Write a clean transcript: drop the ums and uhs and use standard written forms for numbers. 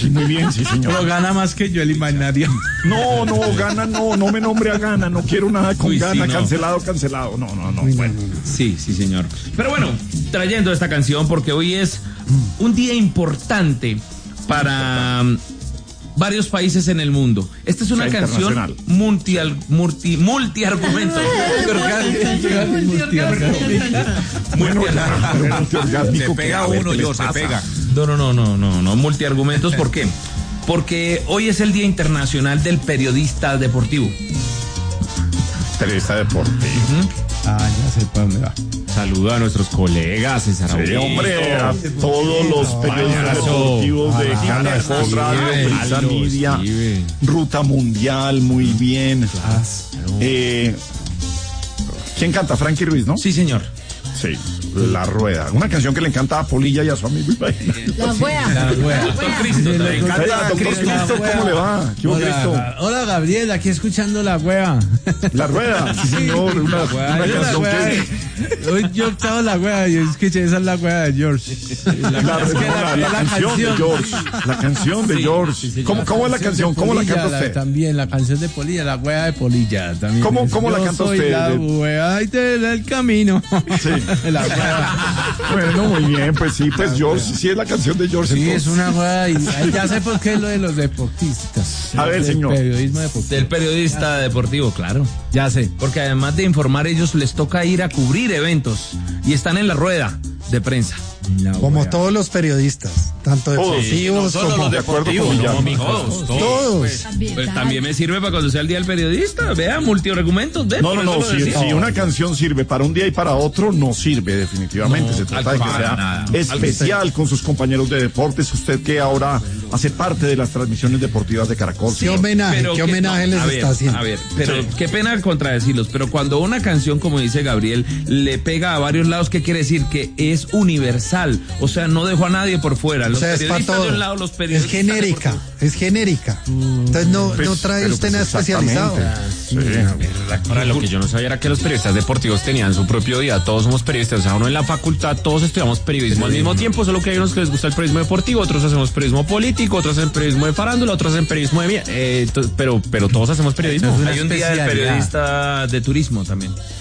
Sí, muy bien, sí, señor. Pero gana más que yo el imaginario. No, Gana, no me nombre a Gana, no quiero nada con Gana, no. cancelado. No. Bueno. Sí, señor. Pero bueno, trayendo esta canción porque hoy es un día importante para varios países en el mundo. Esta es una canción multiargumento. Se pega uno, se pega. No, multiargumentos, ¿por qué? Porque hoy es el Día Internacional del Periodista Deportivo. Periodista deportivo. Ya sé para dónde va. Saluda a nuestros colegas, César. Sí, hombre, a todos los periodistas deportivos de Caracol Radio, Prensa Media, Ruta Mundial, muy bien. ¿Quién canta? Frankie Ruiz, ¿no? Sí, señor. Sí, La Rueda. Una canción que le encanta a Polilla y a su amigo. La wea. Doctor Cristo, le encanta. Doctor Cristo, ¿cómo le va? ¿Qué hubo, Cristo? Hola, Gabriel, aquí escuchando La Wea. La Rueda, sí, señor. Una canción que... Hoy yo estaba La Wea y escuché, esa es La Wea de George. La canción de George. La canción de George. ¿Cómo es la canción? ¿Cómo la canta usted? También la canción de Polilla, La Wea de Polilla. También. ¿Cómo la canta usted? La wea del camino. Sí. La wea. Bueno, muy bien, pues sí, pues George, sí es la canción de George. Sí, entonces. es una wea y ya sé por qué es lo de los deportistas. A ver, señor. Periodismo deportivo. Del periodista deportivo, claro. Ya sé. Porque además de informar, ellos les toca ir a cubrir eventos y están en la rueda de prensa. Como todos los periodistas, tanto deportivos como de acuerdo con todos. Pues también me sirve para cuando sea el día del periodista. Vea, multiargumentos. No, si una canción sirve para un día y para otro, no sirve definitivamente. Se trata de que sea especial con sus compañeros de deportes. Usted que ahora hace parte de las transmisiones deportivas de Caracol. ¿Qué homenaje les está haciendo? A ver, pero qué pena contradecirlos, pero cuando una canción, como dice Gabriel, le pega a varios lados, ¿qué quiere decir? Que es universal. O sea, no dejó a nadie por fuera. Los periodistas de un lado, los periodistas es genérica. Entonces no trae usted nada especializado. Ahora, lo que yo no sabía era que los periodistas deportivos tenían su propio día. Todos somos periodistas. O sea, uno en la facultad, todos estudiamos periodismo al mismo tiempo, solo que hay unos que les gusta el periodismo deportivo, otros hacemos periodismo político, otros hacen periodismo de farándula, otros hacen periodismo de pero todos hacemos periodismo. Hay un día del periodista de turismo también.